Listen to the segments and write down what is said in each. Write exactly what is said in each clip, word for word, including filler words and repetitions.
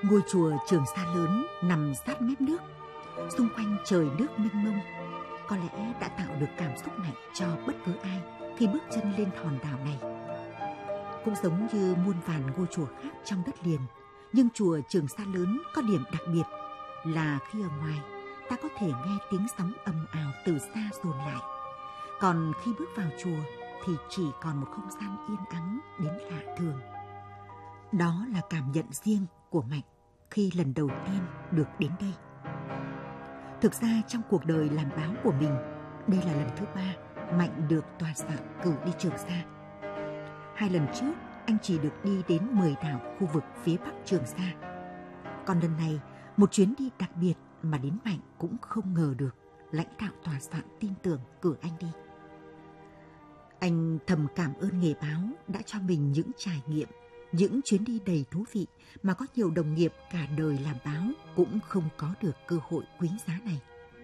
Ngôi chùa Trường Sa lớn nằm sát mép nước, xung quanh trời nước mênh mông, có lẽ đã tạo được cảm xúc mạnh cho bất cứ ai khi bước chân lên hòn đảo này. Cũng giống như muôn vàn ngôi chùa khác trong đất liền, nhưng chùa Trường Sa lớn có điểm đặc biệt là khi ở ngoài ta có thể nghe tiếng sóng ầm ào từ xa dồn lại, còn khi bước vào chùa thì chỉ còn một không gian yên ắng đến lạ thường. Đó là cảm nhận riêng của Mạnh khi lần đầu tiên được đến đây. Thực ra trong cuộc đời làm báo của mình, đây là lần thứ ba Mạnh được tòa soạn cử đi Trường Sa. Hai lần trước, anh chỉ được đi đến mười đảo khu vực phía bắc Trường Sa. Còn lần này, một chuyến đi đặc biệt mà đến Mạnh cũng không ngờ được lãnh đạo tòa soạn tin tưởng cử anh đi. Anh thầm cảm ơn nghề báo đã cho mình những trải nghiệm, những chuyến đi đầy thú vị mà có nhiều đồng nghiệp cả đời làm báo cũng không có được cơ hội quý giá này.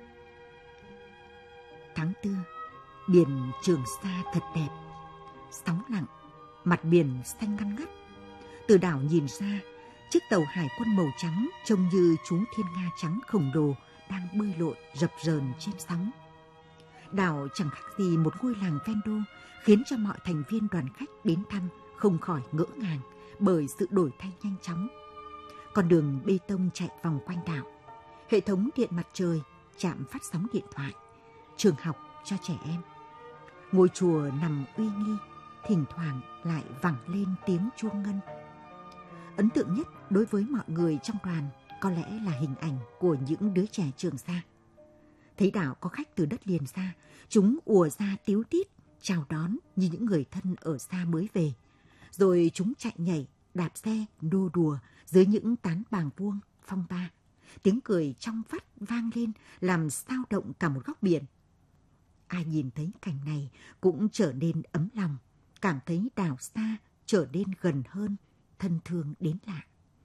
Tháng tư, biển Trường Sa thật đẹp, sóng lặng, mặt biển xanh ngăn ngắt. Từ đảo nhìn ra, chiếc tàu hải quân màu trắng trông như chú thiên nga trắng khổng lồ đang bơi lội rập rờn trên sóng. Đảo chẳng khác gì một ngôi làng ven đô, khiến cho mọi thành viên đoàn khách đến thăm không khỏi ngỡ ngàng bởi sự đổi thay nhanh chóng. Con đường bê tông chạy vòng quanh đảo, hệ thống điện mặt trời, trạm phát sóng điện thoại, trường học cho trẻ em. Ngôi chùa nằm uy nghi, thỉnh thoảng lại vẳng lên tiếng chuông ngân. Ấn tượng nhất đối với mọi người trong đoàn có lẽ là hình ảnh của những đứa trẻ Trường Sa. Thấy đảo có khách từ đất liền xa, chúng ùa ra tíu tít, chào đón như những người thân ở xa mới về. Rồi chúng chạy nhảy, đạp xe, nô đùa dưới những tán bàng vuông, phong ba. Tiếng cười trong vắt vang lên làm xao động cả một góc biển. Ai nhìn thấy cảnh này cũng trở nên ấm lòng, cảm thấy đảo xa trở nên gần hơn, thân thương đến lạ.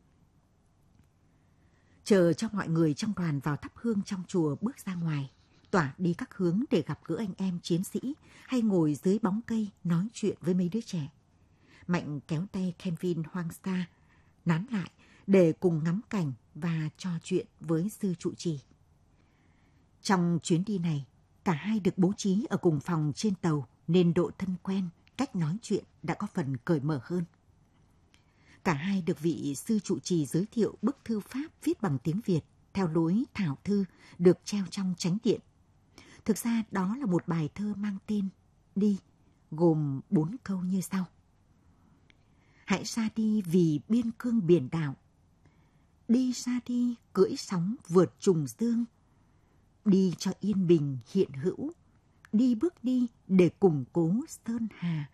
Chờ cho mọi người trong đoàn vào thắp hương trong chùa bước ra ngoài, tỏa đi các hướng để gặp gỡ anh em chiến sĩ hay ngồi dưới bóng cây nói chuyện với mấy đứa trẻ. Mạnh kéo tay Kevin Hoang Sa nán lại để cùng ngắm cảnh và trò chuyện với sư trụ trì. Trong chuyến đi này, cả hai được bố trí ở cùng phòng trên tàu nên độ thân quen, cách nói chuyện đã có phần cởi mở hơn. Cả hai được vị sư trụ trì giới thiệu bức thư pháp viết bằng tiếng Việt theo lối thảo thư được treo trong chánh điện. Thực ra đó là một bài thơ mang tên Đi, gồm bốn câu như sau. Hãy ra đi vì biên cương biển đảo. Đi ra đi cưỡi sóng vượt trùng dương. Đi cho yên bình hiện hữu. Đi bước đi để củng cố sơn hà.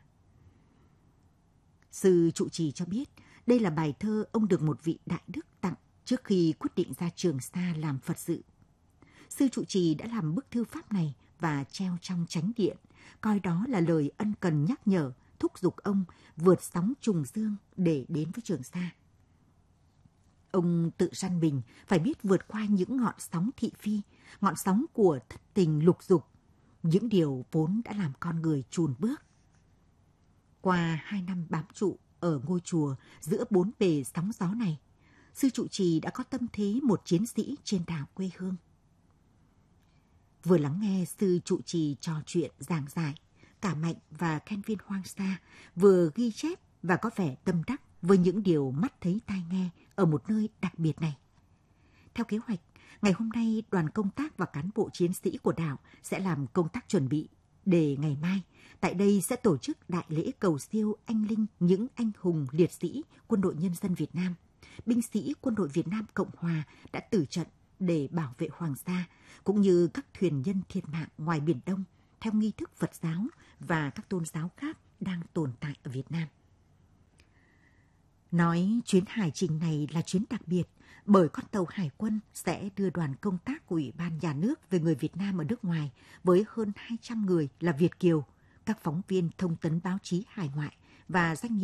Sư trụ trì cho biết đây là bài thơ ông được một vị đại đức tặng trước khi quyết định ra Trường Sa làm Phật sự. Sư trụ trì đã làm bức thư pháp này và treo trong chánh điện, coi đó là lời ân cần nhắc nhở, thúc giục ông vượt sóng trùng dương để đến với Trường Sa. Ông tự răn mình phải biết vượt qua những ngọn sóng thị phi, ngọn sóng của thất tình lục dục, những điều vốn đã làm con người chùn bước. Qua hai năm bám trụ ở ngôi chùa giữa bốn bề sóng gió này, sư trụ trì đã có tâm thế một chiến sĩ trên đảo quê hương. Vừa lắng nghe sư trụ trì trò chuyện giảng giải, cả Mạnh và Kevin Hoang Sa vừa ghi chép và có vẻ tâm đắc với những điều mắt thấy tai nghe ở một nơi đặc biệt này. Theo kế hoạch, ngày hôm nay đoàn công tác và cán bộ chiến sĩ của đảo sẽ làm công tác chuẩn bị để ngày mai tại đây sẽ tổ chức đại lễ cầu siêu anh linh những anh hùng liệt sĩ Quân đội Nhân dân Việt Nam, binh sĩ Quân đội Việt Nam Cộng Hòa đã tử trận để bảo vệ Hoàng Sa, cũng như các thuyền nhân thiệt mạng ngoài Biển Đông theo nghi thức Phật giáo và các tôn giáo khác đang tồn tại ở Việt Nam. Nói chuyến hải trình này là chuyến đặc biệt bởi con tàu hải quân sẽ đưa đoàn công tác của Ủy ban Nhà nước về người Việt Nam ở nước ngoài với hơn hai trăm người là Việt kiều, các phóng viên thông tấn báo chí hải ngoại và doanh nghiệp